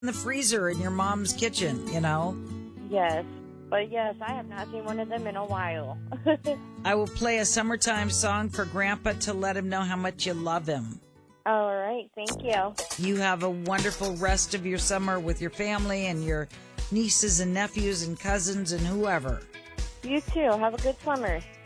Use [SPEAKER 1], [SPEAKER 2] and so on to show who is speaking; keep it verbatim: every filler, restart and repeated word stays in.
[SPEAKER 1] in the freezer in your mom's kitchen, you know?
[SPEAKER 2] Yes. But yes, I have not seen one of them in a while.
[SPEAKER 1] I will play a summertime song for Grandpa to let him know how much you love him.
[SPEAKER 2] All right. Thank you.
[SPEAKER 1] You have a wonderful rest of your summer with your family and your nieces and nephews and cousins and whoever.
[SPEAKER 2] You too. Have a good summer.